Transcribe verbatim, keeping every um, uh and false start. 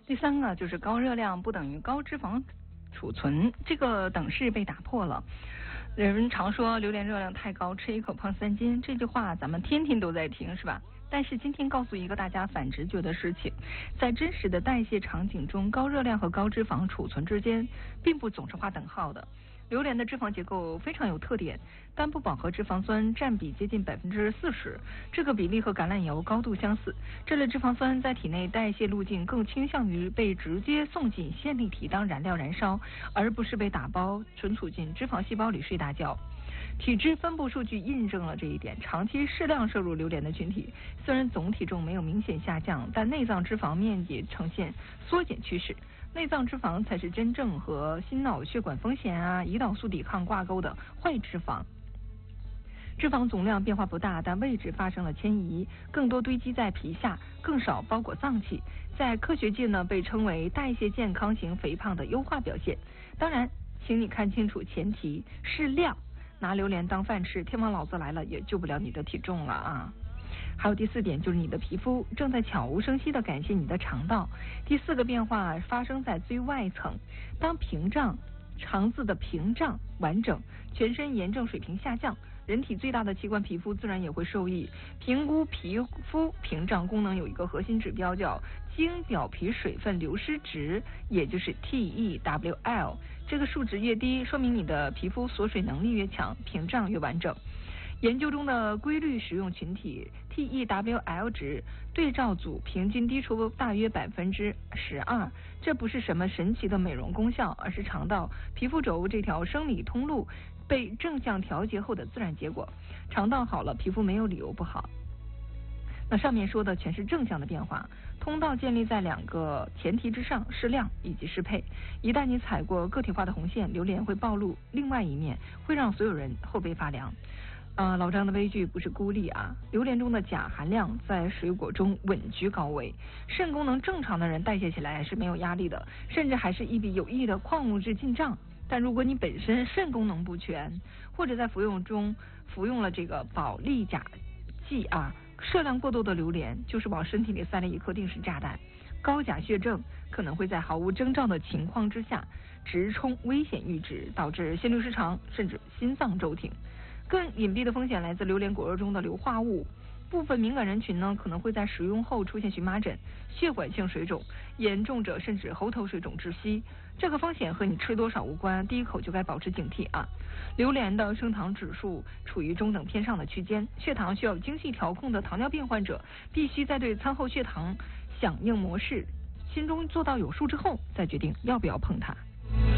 第三个就是高热量不等于高脂肪储存，这个等式被打破了。人常说榴莲热量太高，吃一口胖三斤，这句话咱们天天都在听，是吧？但是今天告诉一个大家反直觉的事情，在真实的代谢场景中，高热量和高脂肪储存之间并不总是划等号的。榴莲的脂肪结构非常有特点，单不饱和脂肪酸占比接近百分之四十，这个比例和橄榄油高度相似。这类脂肪酸在体内代谢路径更倾向于被直接送进线粒体当燃料燃烧，而不是被打包存储进脂肪细胞里睡大觉。体质分布数据印证了这一点，长期适量摄入榴莲的群体，虽然总体重没有明显下降，但内脏脂肪面积呈现缩减趋势。内脏脂肪才是真正和心脑血管风险啊、胰岛素抵抗挂钩的坏脂肪。脂肪总量变化不大，但位置发生了迁移，更多堆积在皮下，更少包裹脏器。在科学界呢，被称为代谢健康型肥胖的优化表现。当然，请你看清楚前提是量，拿榴莲当饭吃，天王老子来了也救不了你的体重了啊！还有第四点，就是你的皮肤正在悄无声息地感谢你的肠道。第四个变化发生在最外层，当屏障肠子的屏障完整，全身炎症水平下降，人体最大的器官皮肤自然也会受益。评估皮肤屏障功能有一个核心指标叫经表皮水分流失值，也就是 T E W L， 这个数值越低，说明你的皮肤锁水能力越强，屏障越完整。研究中的规律使用群体 T E W L 值对照组平均低出大约百分之十二，这不是什么神奇的美容功效，而是肠道皮肤轴这条生理通路被正向调节后的自然结果。肠道好了，皮肤没有理由不好。那上面说的全是正向的变化，通道建立在两个前提之上，适量以及适配。一旦你踩过个体化的红线，榴莲会暴露另外一面，会让所有人后背发凉。呃，老张的微句不是孤立啊，榴莲中的钾含量在水果中稳居高位，肾功能正常的人代谢起来是没有压力的，甚至还是一笔有益的矿物质进账。但如果你本身肾功能不全，或者在服用中服用了这个保利钾剂啊，摄量过多的榴莲就是往身体里塞了一颗定时炸弹。高钾血症可能会在毫无征兆的情况之下直冲危险阈值，导致心律失常，甚至心脏骤停。更隐蔽的风险来自榴莲果肉中的硫化物，部分敏感人群呢可能会在食用后出现荨麻疹、血管性水肿，严重者甚至喉头水肿窒息。这个风险和你吃多少无关，第一口就该保持警惕啊！榴莲的升糖指数处于中等偏上的区间，血糖需要精细调控的糖尿病患者，必须在对餐后血糖响应模式心中做到有数之后，再决定要不要碰它。